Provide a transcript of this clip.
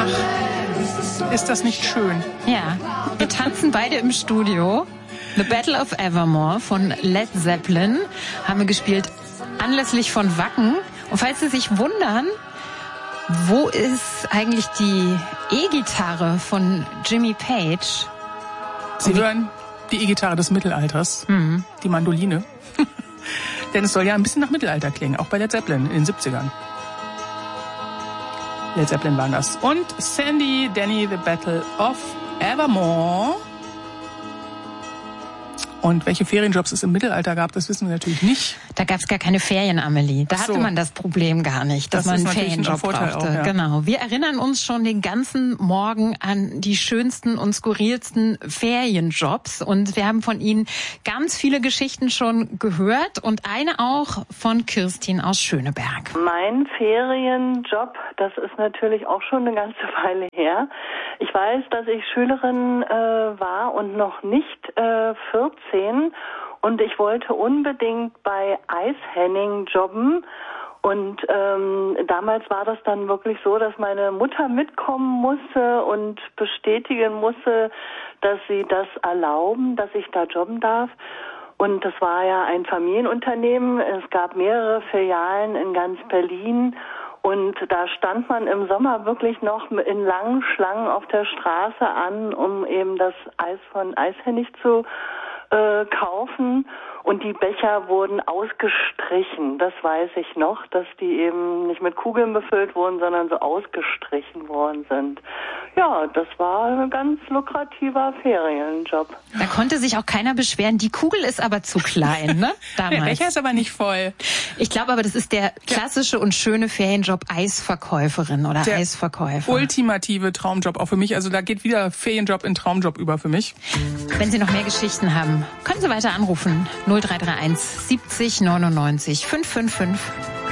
Ach, ist das nicht schön? Ja, wir tanzen beide im Studio. The Battle of Evermore von Led Zeppelin haben wir gespielt anlässlich von Wacken. Und falls Sie sich wundern, wo ist eigentlich die E-Gitarre von Jimmy Page? Sie hören die E-Gitarre des Mittelalters, die Mandoline. Denn es soll ja ein bisschen nach Mittelalter klingen, auch bei Led Zeppelin in den 70ern. Led Zeppelin waren das. Und Sandy Denny, The Battle of Evermore. Und welche Ferienjobs es im Mittelalter gab, das wissen wir natürlich nicht. Da gab es gar keine Ferien, Amelie. Da hatte man das Problem gar nicht, dass man einen Ferienjob brauchte. Auch, ja. Genau. Wir erinnern uns schon den ganzen Morgen an die schönsten und skurrilsten Ferienjobs. Und wir haben von Ihnen ganz viele Geschichten schon gehört und eine auch von Kirstin aus Schöneberg. Mein Ferienjob, das ist natürlich auch schon eine ganze Weile her. Ich weiß, dass ich Schülerin war und noch nicht 14 und ich wollte unbedingt bei Eishenning jobben und damals war das dann wirklich so, dass meine Mutter mitkommen musste und bestätigen musste, dass sie das erlauben, dass ich da jobben darf. Und das war ja ein Familienunternehmen, es gab mehrere Filialen in ganz Berlin. Und da stand man im Sommer wirklich noch in langen Schlangen auf der Straße an, um eben das Eis von Eishennig zu kaufen. Und die Becher wurden ausgestrichen. Das weiß ich noch, dass die eben nicht mit Kugeln befüllt wurden, sondern so ausgestrichen worden sind. Ja, das war ein ganz lukrativer Ferienjob. Da konnte sich auch keiner beschweren. Die Kugel ist aber zu klein, ne? Damals. Der Becher ist aber nicht voll. Ich glaube aber, das ist der klassische und schöne Ferienjob Eisverkäuferin oder der Eisverkäufer. Ultimative Traumjob auch für mich. Also da geht wieder Ferienjob in Traumjob über für mich. Wenn Sie noch mehr Geschichten haben, können Sie weiter anrufen. 0331 70 99 555.